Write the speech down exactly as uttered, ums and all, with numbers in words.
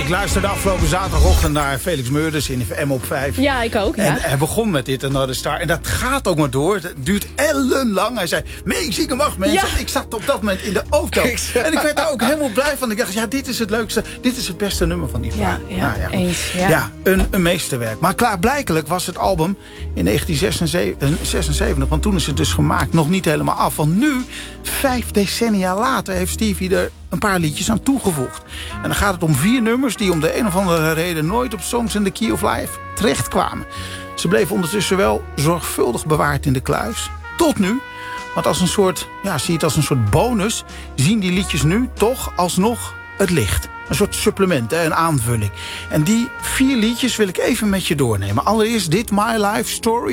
Ik luisterde afgelopen zaterdagochtend naar Felix Meurders in M op vijf. Ja, ik ook, ja. En hij begon met dit Another Star. En dat gaat ook maar door. Het duurt ellenlang. Hij zei, meezingen mag mensen. Ja. Ik zat op dat moment in de auto. En ik werd daar ook helemaal blij van. Ik dacht, ja, dit is het leukste. Dit is het beste nummer van die plaat. Ja, ja, nou, ja, eens. Ja, ja een, een meesterwerk. Maar klaarblijkelijk was het album in negentien zesenzeventig, want toen is het dus gemaakt, nog niet helemaal af. Want nu, vijf decennia later, heeft Stevie er een paar liedjes aan toegevoegd. En dan gaat het om vier nummers die om de een of andere reden nooit op Songs in the Key of Life terechtkwamen. Ze bleven ondertussen wel zorgvuldig bewaard in de kluis. Tot nu. Want als een soort, ja, zie je het als een soort bonus, zien die liedjes nu toch alsnog het licht. Een soort supplement, hè, een aanvulling. En die vier liedjes wil ik even met je doornemen. Allereerst dit My Life Story.